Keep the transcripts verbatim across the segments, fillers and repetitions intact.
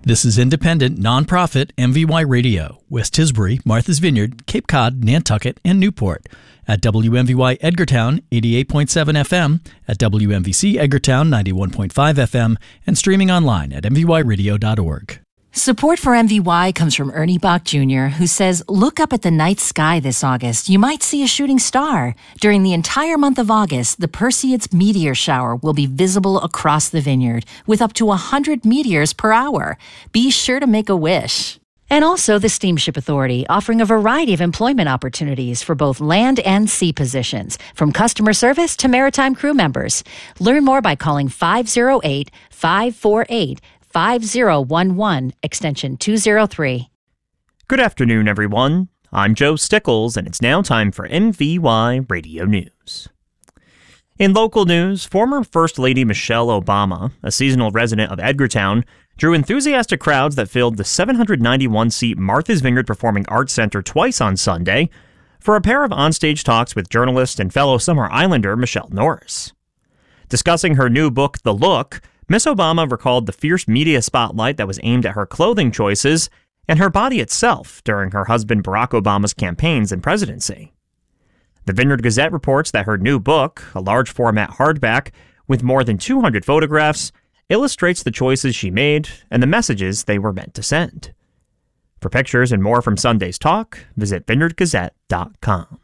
This is independent, nonprofit M V Y Radio, West Tisbury, Martha's Vineyard, Cape Cod, Nantucket, and Newport. At W M V Y Edgartown, eighty-eight point seven F M, at W M V C Edgartown, ninety-one point five F M, and streaming online at m v y radio dot org. Support for M V Y comes from Ernie Bach Junior, who says, look up at the night sky this August. You might see a shooting star. During the entire month of August, the Perseids meteor shower will be visible across the vineyard with up to one hundred meteors per hour. Be sure to make a wish. And also the Steamship Authority, offering a variety of employment opportunities for both land and sea positions, from customer service to maritime crew members. Learn more by calling five oh eight, five four eight, five oh one one, extension two oh three. Good afternoon, everyone. I'm Joe Stickles, and it's now time for M V Y Radio News. In local news, former First Lady Michelle Obama, a seasonal resident of Edgartown, drew enthusiastic crowds that filled the seven hundred ninety-one seat Martha's Vineyard Performing Arts Center twice on Sunday for a pair of onstage talks with journalist and fellow Summer Islander Michelle Norris. Discussing her new book, The Look, Miss Obama recalled the fierce media spotlight that was aimed at her clothing choices and her body itself during her husband Barack Obama's campaigns and presidency. The Vineyard Gazette reports that her new book, a large-format hardback with more than two hundred photographs, illustrates the choices she made and the messages they were meant to send. For pictures and more from Sunday's talk, visit vineyard gazette dot com.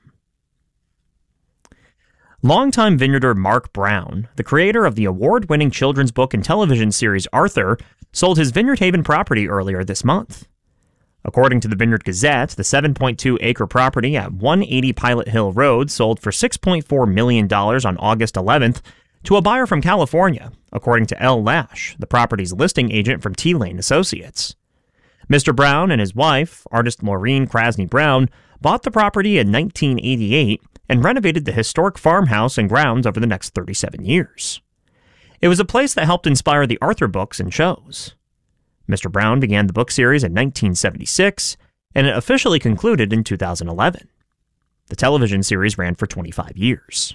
Longtime vineyarder Mark Brown, the creator of the award-winning children's book and television series Arthur, sold his Vineyard Haven property earlier this month. According to the Vineyard Gazette, the seven point two acre property at one eighty Pilot Hill Road sold for six point four million dollars on August eleventh to a buyer from California, according to L. Lash, the property's listing agent from T-Lane Associates. Mister Brown and his wife, artist Maureen Krasny Brown, bought the property in nineteen eighty-eight and renovated the historic farmhouse and grounds over the next thirty-seven years. It was a place that helped inspire the Arthur books and shows. Mister Brown began the book series in nineteen seventy-six, and it officially concluded in two thousand eleven. The television series ran for twenty-five years.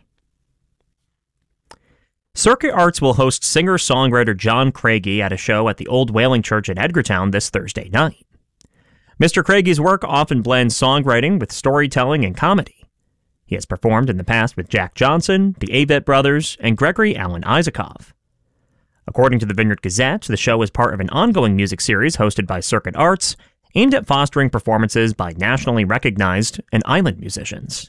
Circuit Arts will host singer-songwriter John Craigie at a show at the Old Whaling Church in Edgartown this Thursday night. Mister Craigie's work often blends songwriting with storytelling and comedy. He has performed in the past with Jack Johnson, the Avett Brothers, and Gregory Alan Isakov. According to the Vineyard Gazette, the show is part of an ongoing music series hosted by Circuit Arts, aimed at fostering performances by nationally recognized and island musicians.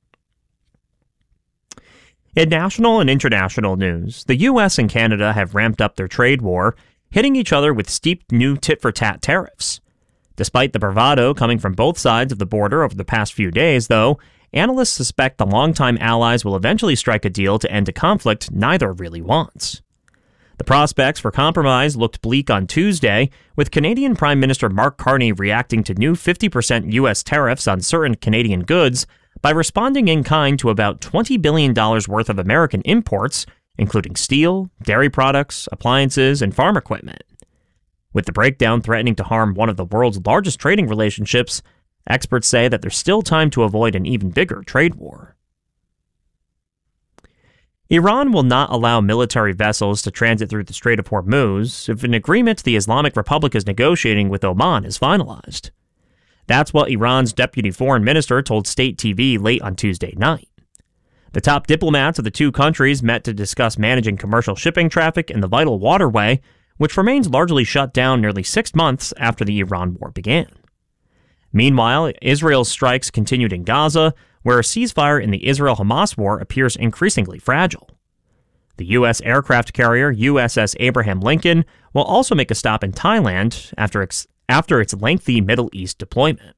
In national and international news, the U S and Canada have ramped up their trade war, hitting each other with steep new tit-for-tat tariffs. Despite the bravado coming from both sides of the border over the past few days, though, analysts suspect the longtime allies will eventually strike a deal to end a conflict neither really wants. The prospects for compromise looked bleak on Tuesday, with Canadian Prime Minister Mark Carney reacting to new fifty percent U S tariffs on certain Canadian goods by responding in kind to about twenty billion dollars worth of American imports, including steel, dairy products, appliances, and farm equipment. With the breakdown threatening to harm one of the world's largest trading relationships, experts say that there's still time to avoid an even bigger trade war. Iran will not allow military vessels to transit through the Strait of Hormuz if an agreement the Islamic Republic is negotiating with Oman is finalized. That's what Iran's deputy foreign minister told state T V late on Tuesday night. The top diplomats of the two countries met to discuss managing commercial shipping traffic in the vital waterway, which remains largely shut down nearly six months after the Iran war began. Meanwhile, Israel's strikes continued in Gaza, where a ceasefire in the Israel-Hamas war appears increasingly fragile. The U S aircraft carrier U S S Abraham Lincoln will also make a stop in Thailand after its, after its lengthy Middle East deployment.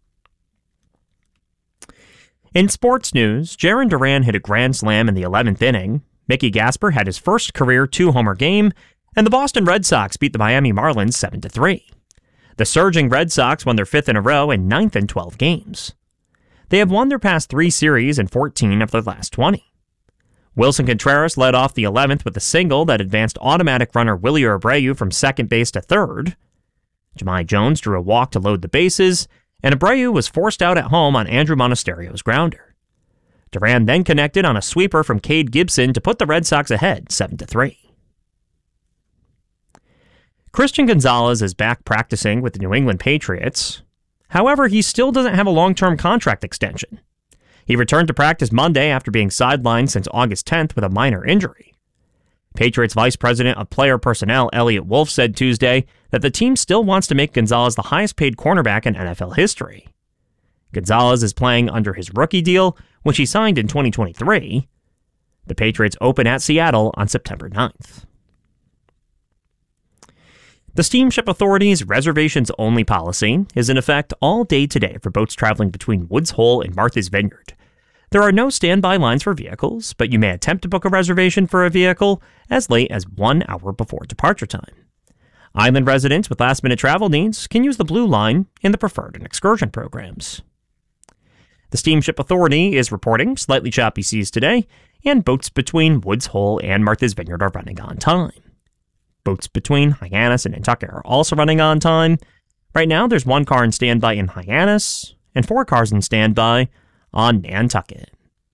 In sports news, Jarren Duran hit a grand slam in the eleventh inning, Mickey Gasper had his first career two-homer game, and the Boston Red Sox beat the Miami Marlins seven to three. The surging Red Sox won their fifth in a row and ninth in twelve games. They have won their past three series and fourteen of their last twenty. Wilson Contreras led off the eleventh with a single that advanced automatic runner Willie Abreu from second base to third. Jahmai Jones drew a walk to load the bases, and Abreu was forced out at home on Andrew Monasterio's grounder. Duran then connected on a sweeper from Cade Gibson to put the Red Sox ahead seven to three. Christian Gonzalez is back practicing with the New England Patriots. However, he still doesn't have a long-term contract extension. He returned to practice Monday after being sidelined since August tenth with a minor injury. Patriots Vice President of Player Personnel Elliot Wolf said Tuesday that the team still wants to make Gonzalez the highest-paid cornerback in N F L history. Gonzalez is playing under his rookie deal, which he signed in twenty twenty-three. The Patriots open at Seattle on September ninth. The Steamship Authority's reservations-only policy is in effect all day today for boats traveling between Woods Hole and Martha's Vineyard. There are no standby lines for vehicles, but you may attempt to book a reservation for a vehicle as late as one hour before departure time. Island residents with last-minute travel needs can use the Blue Line in the Preferred and Excursion programs. The Steamship Authority is reporting slightly choppy seas today, and boats between Woods Hole and Martha's Vineyard are running on time. Boats between Hyannis and Nantucket are also running on time. Right now, there's one car in standby in Hyannis and four cars in standby on Nantucket.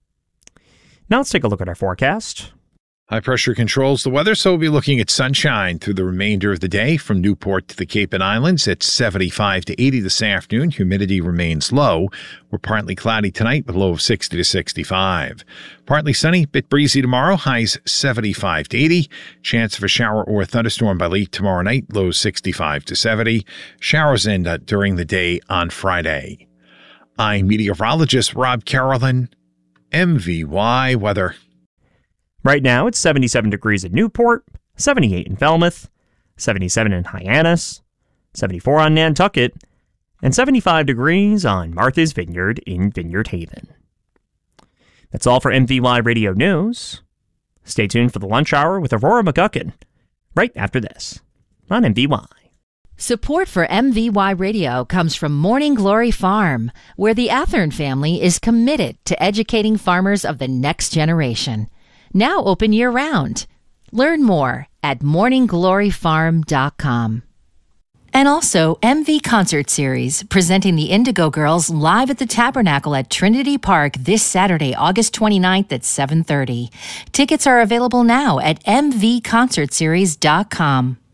Now let's take a look at our forecast. High pressure controls the weather, so we'll be looking at sunshine through the remainder of the day from Newport to the Cape and Islands. It's seventy-five to eighty this afternoon. Humidity remains low. We're partly cloudy tonight with a low of sixty to sixty-five. Partly sunny, bit breezy tomorrow. Highs seventy-five to eighty. Chance of a shower or thunderstorm by late tomorrow night. Lows sixty-five to seventy. Showers end uh, during the day on Friday. I'm meteorologist Rob Carolyn, M V Y Weather. Right now, it's seventy-seven degrees in Newport, seventy-eight in Falmouth, seventy-seven in Hyannis, seventy-four on Nantucket, and seventy-five degrees on Martha's Vineyard in Vineyard Haven. That's all for M V Y Radio News. Stay tuned for the lunch hour with Aurora McGuckin right after this on M V Y. Support for M V Y Radio comes from Morning Glory Farm, where the Athern family is committed to educating farmers of the next generation. Now open year-round. Learn more at morning glory farm dot com. And also M V Concert Series, presenting the Indigo Girls live at the Tabernacle at Trinity Park this Saturday, August twenty-ninth at seven thirty. Tickets are available now at m v concert series dot com.